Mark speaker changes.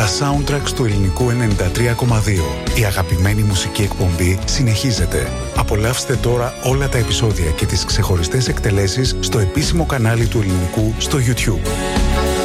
Speaker 1: Τα soundtracks του ελληνικού 93,2. Η αγαπημένη μουσική εκπομπή συνεχίζεται. Απολαύστε τώρα όλα τα επεισόδια και τις ξεχωριστές εκτελέσεις στο επίσημο κανάλι του ελληνικού στο YouTube.